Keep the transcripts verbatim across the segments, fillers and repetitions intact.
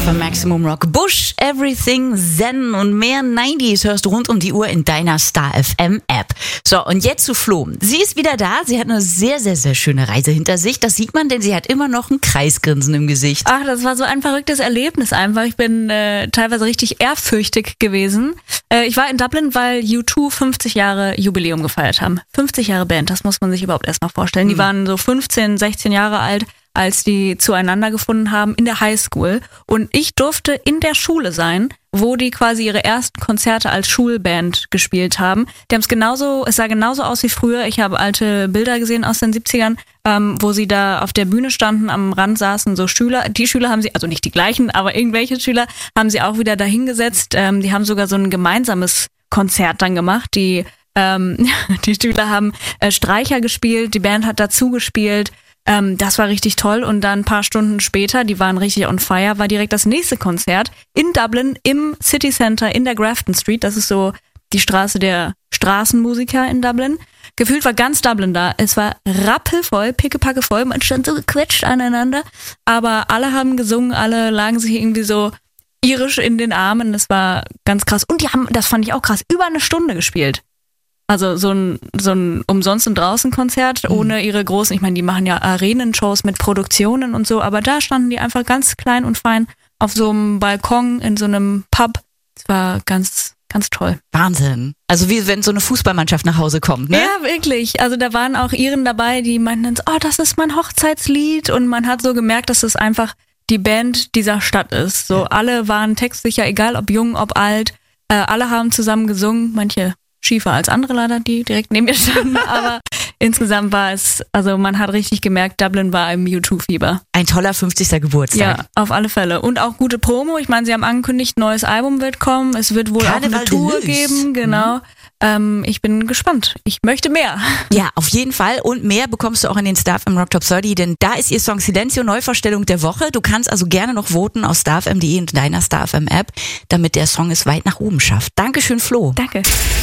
F M Maximum Rock. Bush, Everything, Zen und mehr neunziger hörst du rund um die Uhr in deiner Star F M App. So, und jetzt zu Flo. Sie ist wieder da. Sie hat eine sehr, sehr, sehr schöne Reise hinter sich. Das sieht man, denn sie hat immer noch ein Kreisgrinsen im Gesicht. Ach, das war so ein verrücktes Erlebnis einfach. Ich bin äh, teilweise richtig ehrfürchtig gewesen. Äh, ich war in Dublin, weil U zwei fünfzig Jahre Jubiläum gefeiert haben. fünfzig Jahre Band, das muss man sich überhaupt erst mal vorstellen. Die Mhm. waren so fünfzehn, sechzehn Jahre alt, als die zueinander gefunden haben in der Highschool. Und ich durfte in der Schule sein, wo die quasi ihre ersten Konzerte als Schulband gespielt haben. Die haben es genauso, es sah genauso aus wie früher. Ich habe alte Bilder gesehen aus den siebzigern, ähm, wo sie da auf der Bühne standen, am Rand saßen so Schüler. Die Schüler haben sie, also nicht die gleichen, aber irgendwelche Schüler haben sie auch wieder dahingesetzt. Ähm, die haben sogar so ein gemeinsames Konzert dann gemacht. Die, ähm, die Schüler haben äh, Streicher gespielt, die Band hat dazu gespielt. Ähm, das war richtig toll und dann ein paar Stunden später, die waren richtig on fire, war direkt das nächste Konzert in Dublin im City Center in der Grafton Street. Das ist so die Straße der Straßenmusiker in Dublin. Gefühlt war ganz Dublin da. Es war rappelvoll, pickepacke voll. Man stand so gequetscht aneinander, aber alle haben gesungen, alle lagen sich irgendwie so irisch in den Armen. Das war ganz krass. Und die haben, das fand ich auch krass, über eine Stunde gespielt. Also so ein so ein umsonst und draußen Konzert ohne ihre großen, ich meine, die machen ja Arenenshows mit Produktionen und so, aber da standen die einfach ganz klein und fein auf so einem Balkon in so einem Pub. Das war ganz ganz toll. Wahnsinn. Also wie wenn so eine Fußballmannschaft nach Hause kommt, ne? Ja, wirklich. Also da waren auch Iren dabei, die meinten dann so, oh, das ist mein Hochzeitslied und man hat so gemerkt, dass es einfach die Band dieser Stadt ist. So alle waren textsicher, egal ob jung, ob alt, äh, alle haben zusammen gesungen, manche schiefer als andere leider, die direkt neben mir standen, aber insgesamt war es, also man hat richtig gemerkt, Dublin war im U zwei Fieber. Ein toller fünfzigster Geburtstag. Ja, auf alle Fälle. Und auch gute Promo. Ich meine, sie haben angekündigt, neues Album wird kommen, es wird wohl Karneval auch eine Tour Deluxe. geben, genau. Mhm. Ähm, ich bin gespannt. Ich möchte mehr. Ja, auf jeden Fall. Und mehr bekommst du auch in den Star F M Rock Top dreißig, denn da ist ihr Song Silencio Neuvorstellung der Woche. Du kannst also gerne noch voten auf star f m punkt d e und deiner Star F M App, damit der Song es weit nach oben schafft. Dankeschön, Flo. Danke.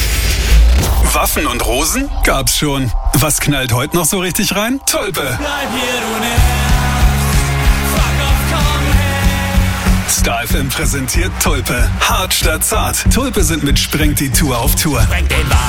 Waffen und Rosen? Gab's schon. Was knallt heute noch so richtig rein? Tulpe. Bleib hier, du Nerv. Fuck off, komm her. Star F M präsentiert Tulpe. Hart statt zart. Tulpe sind mit Sprengt die Tour auf Tour. Spreng den Wagen.